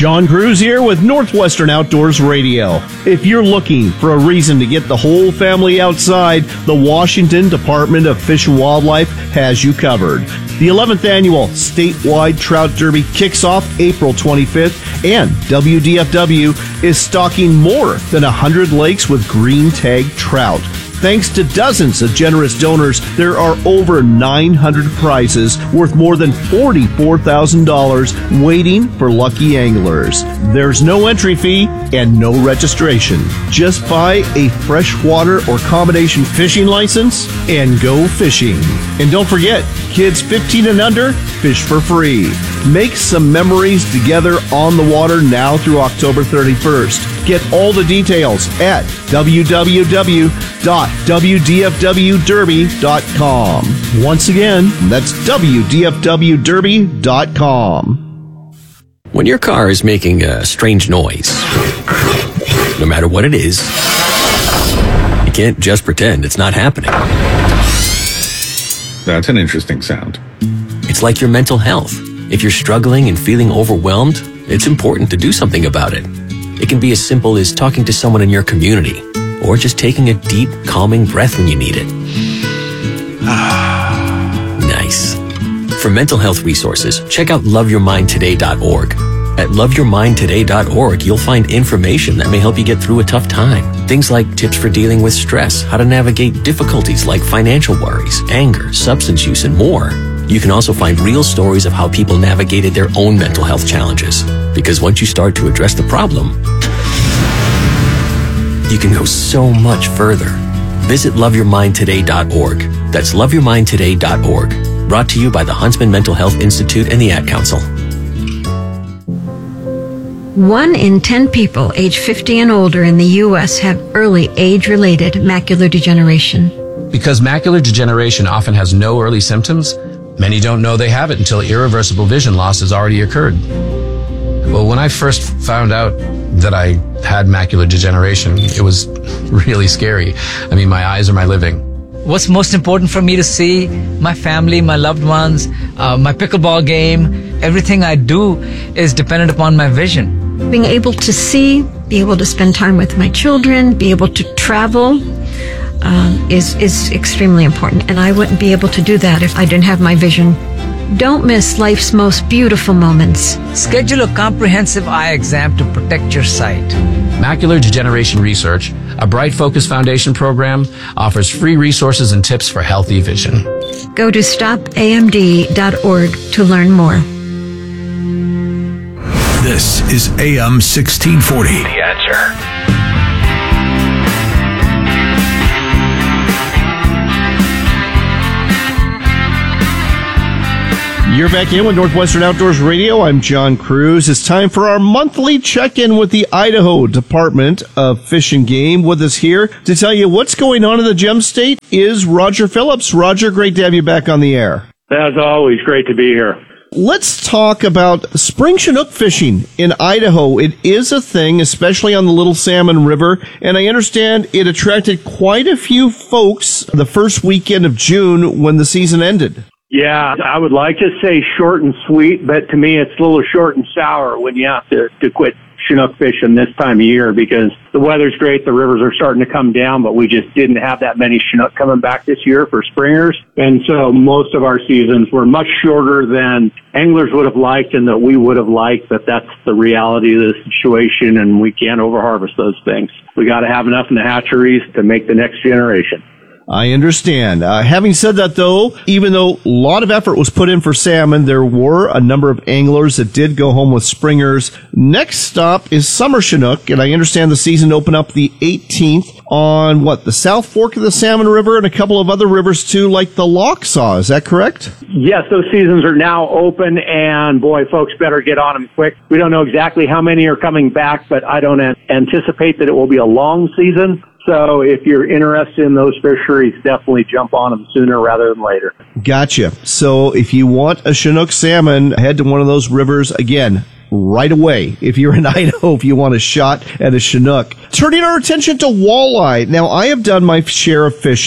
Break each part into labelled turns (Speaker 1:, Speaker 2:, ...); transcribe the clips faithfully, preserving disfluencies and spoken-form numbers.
Speaker 1: John Cruz here with Northwestern Outdoors Radio. If you're looking for a reason to get the whole family outside, the Washington Department of Fish and Wildlife has you covered. The eleventh annual statewide Trout Derby kicks off April twenty-fifth, and W D F W is stocking more than one hundred lakes with green tag trout. Thanks to dozens of generous donors, there are over nine hundred prizes worth more than forty-four thousand dollars waiting for lucky anglers. There's no entry fee and no registration. Just buy a freshwater or combination fishing license and go fishing. And don't forget, kids fifteen and under, fish for free. Make some memories together on the water now through October thirty-first. Get all the details at w w w dot w d f w derby dot com. Once again, that's w d f w derby dot com.
Speaker 2: When your car is making a strange noise, no matter what it is, you can't just pretend it's not happening.
Speaker 3: That's an interesting sound.
Speaker 2: It's like your mental health. If you're struggling and feeling overwhelmed, it's important to do something about it. It can be as simple as talking to someone in your community, or just taking a deep, calming breath when you need it. Nice. For mental health resources, check out love your mind today dot org. At love your mind today dot org, you'll find information that may help you get through a tough time. Things like tips for dealing with stress, how to navigate difficulties like financial worries, anger, substance use, and more. You can also find real stories of how people navigated their own mental health challenges. Because once you start to address the problem, you can go so much further. Visit love your mind today dot org. That's love your mind today dot org. Brought to you by the Huntsman Mental Health Institute and the Ad Council.
Speaker 4: One in ten people age fifty and older in the U S have early age-related macular degeneration.
Speaker 5: Because macular degeneration often has no early symptoms, many don't know they have it until irreversible vision loss has already occurred. Well, when I first found out that I had macular degeneration, it was really scary. I mean, my eyes are my living.
Speaker 6: What's most important for me to see? My family, my loved ones, uh, my pickleball game. Everything I do is dependent upon my vision.
Speaker 4: Being able to see, be able to spend time with my children, be able to travel uh, is, is extremely important. And I wouldn't be able to do that if I didn't have my vision. Don't miss life's most beautiful moments.
Speaker 6: Schedule a comprehensive eye exam to protect your sight.
Speaker 5: Macular Degeneration Research, a Bright Focus Foundation program, offers free resources and tips for healthy vision.
Speaker 4: Go to stop a m d dot org to learn more.
Speaker 7: This is A M sixteen forty.
Speaker 8: The Answer.
Speaker 1: You're back in with Northwestern Outdoors Radio. I'm John Cruz. It's time for our monthly check-in with the Idaho Department of Fish and Game. With us here to tell you what's going on in the Gem State is Roger Phillips. Roger, great to have you back on the air.
Speaker 9: As always, great to be here.
Speaker 1: Let's talk about spring Chinook fishing in Idaho. It is a thing, especially on the Little Salmon River, and I understand it attracted quite a few folks the first weekend of June when the season ended.
Speaker 9: Yeah, I would like to say short and sweet, but to me it's a little short and sour when you have to, to quit Chinook fishing this time of year because the weather's great, the rivers are starting to come down, but we just didn't have that many Chinook coming back this year for springers. And so most of our seasons were much shorter than anglers would have liked and that we would have liked, but that's the reality of the situation, and we can't overharvest those things. We got to have enough in the hatcheries to make the next generation.
Speaker 1: I understand. Uh, having said that, though, even though a lot of effort was put in for salmon, there were a number of anglers that did go home with springers. Next stop is summer Chinook, and I understand the season opened up the eighteenth on, what, the South Fork of the Salmon River and a couple of other rivers, too, like the Locksaw. Is that correct?
Speaker 9: Yes, those seasons are now open, and boy, folks better get on them quick. We don't know exactly how many are coming back, but I don't anticipate that it will be a long season. So if you're interested in those fisheries, definitely jump on them sooner rather than later.
Speaker 1: Gotcha. So if you want a Chinook salmon, head to one of those rivers again right away. If you're in Idaho, if you want a shot at a Chinook. Turning our attention to walleye. Now, I have done my share of fishing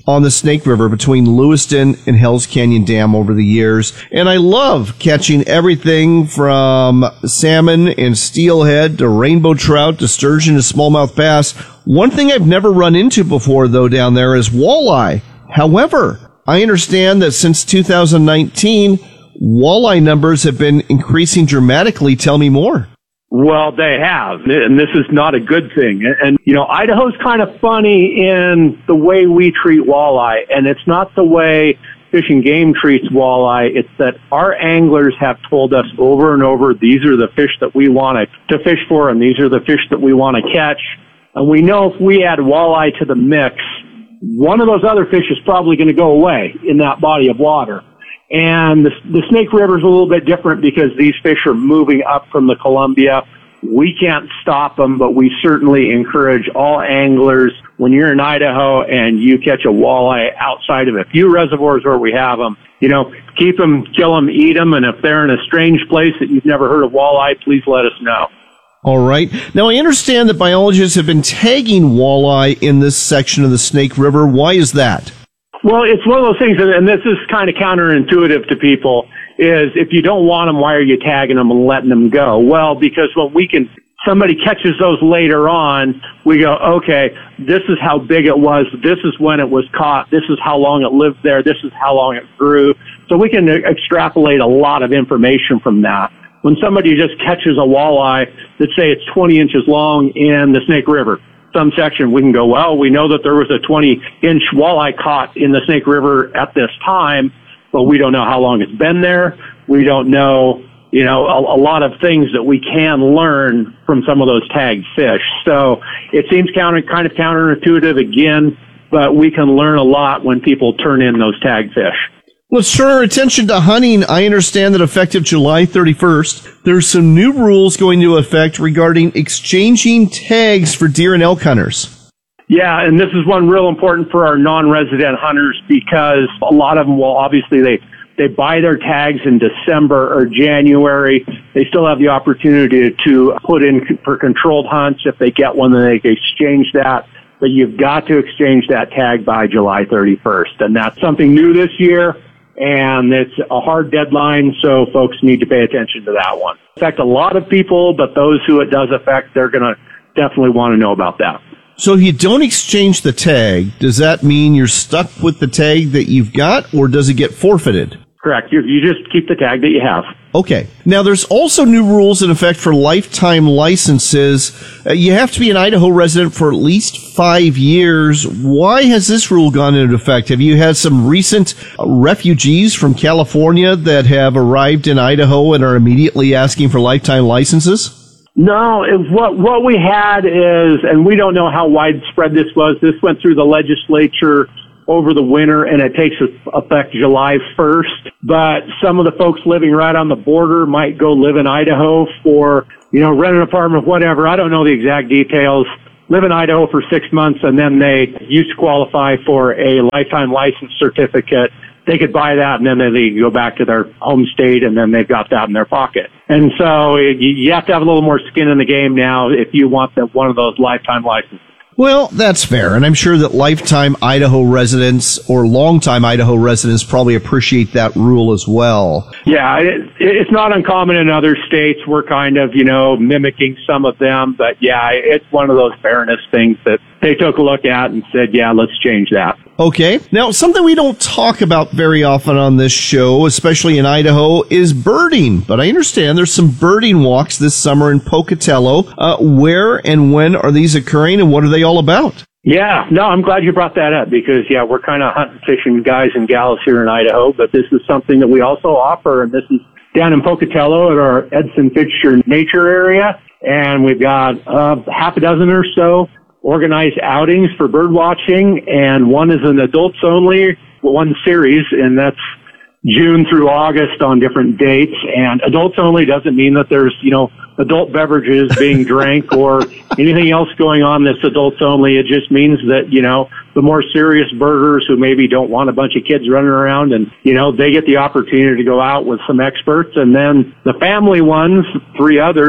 Speaker 1: on the Snake River between Lewiston and Hells Canyon Dam over the years, and I love catching everything from salmon and steelhead to rainbow trout to sturgeon to smallmouth bass. One thing I've never run into before, though, down there is walleye. However, I understand that since two thousand nineteen, walleye numbers have been increasing dramatically. Tell me more.
Speaker 9: Well, they have, and this is not a good thing. And, you know, Idaho's kind of funny in the way we treat walleye, and it's not the way Fish and Game treats walleye. It's that our anglers have told us over and over, these are the fish that we want to fish for, and these are the fish that we want to catch. And we know if we add walleye to the mix, one of those other fish is probably going to go away in that body of water. And the, the Snake River is a little bit different because these fish are moving up from the Columbia. We can't stop them, but we certainly encourage all anglers, when you're in Idaho and you catch a walleye outside of a few reservoirs where we have them, you know, keep them, kill them, eat them, and if they're in a strange place that you've never heard of walleye, please let us know.
Speaker 1: All right. Now, I understand that biologists have been tagging walleye in this section of the Snake River. Why is that?
Speaker 9: Well, it's one of those things, and this is kind of counterintuitive to people, is if you don't want them, why are you tagging them and letting them go? Well, because when we can, somebody catches those later on, we go, okay, this is how big it was, this is when it was caught, this is how long it lived there, this is how long it grew. So we can extrapolate a lot of information from that. When somebody just catches a walleye, let's say it's twenty inches long in the Snake River, some section, we can go, well, we know that there was a twenty inch walleye caught in the Snake River at this time, but we don't know how long it's been there. We don't know, you know, a, a lot of things that we can learn from some of those tagged fish. So it seems counter, kind of counterintuitive again, but we can learn a lot when people turn in those tagged fish.
Speaker 1: Let's turn our attention to hunting. I understand that effective July thirty-first, there's some new rules going into effect regarding exchanging tags for deer and elk hunters.
Speaker 9: Yeah, and this is one real important for our non-resident hunters because a lot of them will obviously, they, they buy their tags in December or January. They still have the opportunity to put in for controlled hunts. If they get one, then they can exchange that. But you've got to exchange that tag by July thirty-first. And that's something new this year. And it's a hard deadline, so folks need to pay attention to that one. It affects a lot of people, but those who it does affect, they're going to definitely want to know about that.
Speaker 1: So if you don't exchange the tag, does that mean you're stuck with the tag that you've got, or does it get forfeited?
Speaker 9: Correct. You, you just keep the tag that you have.
Speaker 1: Okay. Now, there's also new rules in effect for lifetime licenses. Uh, you have to be an Idaho resident for at least five years. Why has this rule gone into effect? Have you had some recent uh, refugees from California that have arrived in Idaho and are immediately asking for lifetime licenses?
Speaker 9: No, it, what what we had is, and we don't know how widespread this was, this went through the legislature over the winter, and it takes effect July first. But some of the folks living right on the border might go live in Idaho for, you know, rent an apartment, whatever. I don't know the exact details. Live in Idaho for six months, and then they used to qualify for a lifetime license certificate. They could buy that, and then they could go back to their home state, and then they've got that in their pocket. And so you have to have a little more skin in the game now if you want that one of those lifetime licenses.
Speaker 1: Well, that's fair, and I'm sure that lifetime Idaho residents or longtime Idaho residents probably appreciate that rule as well.
Speaker 9: Yeah, it, it's not uncommon in other states. We're kind of, you know, mimicking some of them, but yeah, it's one of those fairness things that they took a look at and said, yeah, let's change that.
Speaker 1: Okay. Now, something we don't talk about very often on this show, especially in Idaho, is birding. But I understand there's some birding walks this summer in Pocatello. Uh, where and when are these occurring, and what are they all about?
Speaker 9: Yeah, no, I'm glad you brought that up because, yeah, we're kind of hunting, fishing guys and gals here in Idaho, but this is something that we also offer, and this is down in Pocatello at our Edson Fisher Nature Area, and we've got uh, half a dozen or so organized outings for bird watching, and one is an adults only, one series, and that's June through August on different dates. And adults only doesn't mean that there's, you know, adult beverages being drank or anything else going on that's adults only. It just means that, you know, the more serious birders who maybe don't want a bunch of kids running around, and, you know, they get the opportunity to go out with some experts. And then the family ones, three others,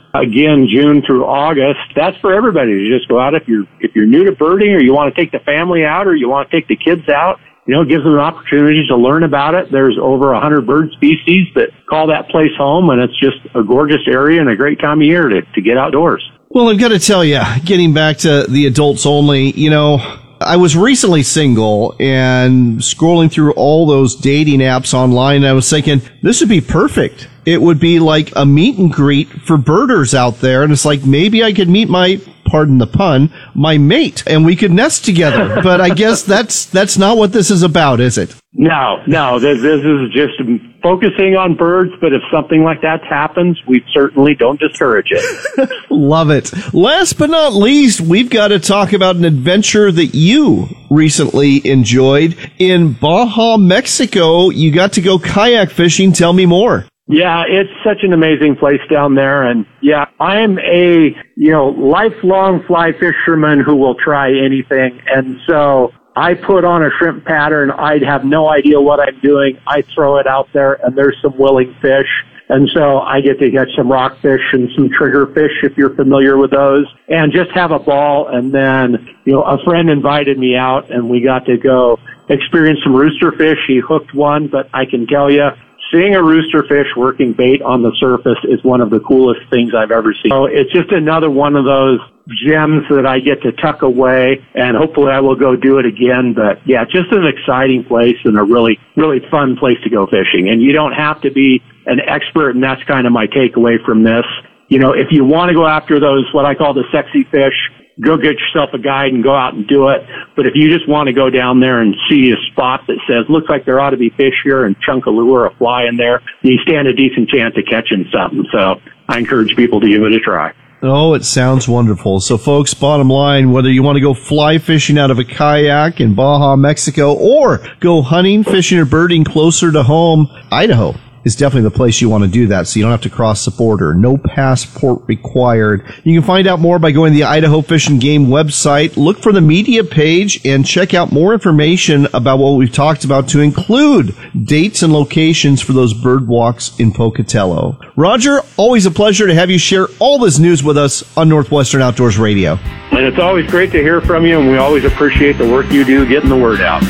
Speaker 9: again, June through August. That's for everybody to just go out. If you're, if you're new to birding, or you want to take the family out, or you want to take the kids out, you know, it gives them an opportunity to learn about it. There's over a hundred bird species that call that place home, and it's just a gorgeous area and a great time of year to, to get outdoors.
Speaker 1: Well, I've got to tell you, getting back to the adults only, you know, I was recently single and scrolling through all those dating apps online, and I was thinking, this would be perfect. It would be like a meet and greet for birders out there, and it's like, maybe I could meet my, pardon the pun, my mate, and we could nest together. But I guess that's that's not what this is about, is it?
Speaker 9: No, no, this, this is just focusing on birds, but if something like that happens, we certainly don't discourage it.
Speaker 1: Love it. Last but not least, we've got to talk about an adventure that you recently enjoyed in Baja, Mexico. You got to go kayak fishing. Tell me more.
Speaker 9: Yeah, it's such an amazing place down there. And yeah, I'm a, you know, lifelong fly fisherman who will try anything. And so I put on a shrimp pattern. I'd have no idea what I'm doing. I throw it out there and there's some willing fish. And so I get to catch some rockfish and some triggerfish, if you're familiar with those, and just have a ball. And then, you know, a friend invited me out and we got to go experience some roosterfish. He hooked one, but I can tell you, seeing a roosterfish working bait on the surface is one of the coolest things I've ever seen. So it's just another one of those gems that I get to tuck away, and hopefully I will go do it again. But yeah, just an exciting place and a really, really fun place to go fishing. And you don't have to be an expert, and that's kind of my takeaway from this. You know, if you want to go after those, what I call the sexy fish, go get yourself a guide and go out and do it. But if you just want to go down there and see a spot that says, looks like there ought to be fish here, and chunk a lure, a fly in there, you stand a decent chance of catching something. So I encourage people to give it a try.
Speaker 1: Oh, it sounds wonderful. So folks, bottom line, whether you want to go fly fishing out of a kayak in Baja, Mexico, or go hunting, fishing, or birding closer to home, Idaho is definitely the place you want to do that, so you don't have to cross the border. No passport required. You can find out more by going to the Idaho Fish and Game website. Look for the media page and check out more information about what we've talked about, to include dates and locations for those bird walks in Pocatello. Roger, always a pleasure to have you share all this news with us on Northwestern Outdoors Radio.
Speaker 9: And it's always great to hear from you, and we always appreciate the work you do getting the word out.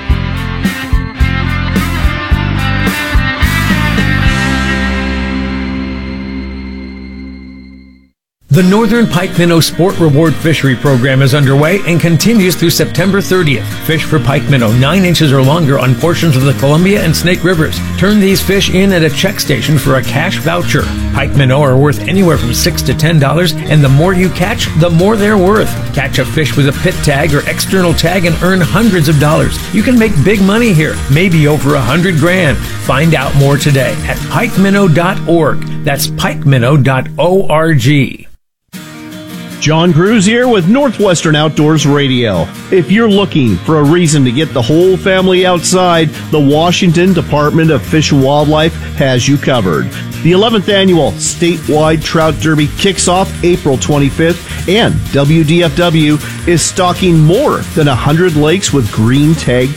Speaker 3: The Northern Pike Minnow Sport Reward Fishery Program is underway and continues through September thirtieth. Fish for pike minnow nine inches or longer on portions of the Columbia and Snake Rivers. Turn these fish in at a check station for a cash voucher. Pike minnow are worth anywhere from six to ten dollars, and the more you catch, the more they're worth. Catch a fish with a pit tag or external tag and earn hundreds of dollars. You can make big money here, maybe over a hundred grand. Find out more today at pike minnow dot org. That's pike minnow dot org.
Speaker 1: John Cruz here with Northwestern Outdoors Radio. If you're looking for a reason to get the whole family outside, the Washington Department of Fish and Wildlife has you covered. The eleventh annual statewide trout derby kicks off April twenty-fifth, and W D F W is stocking more than one hundred lakes with green tag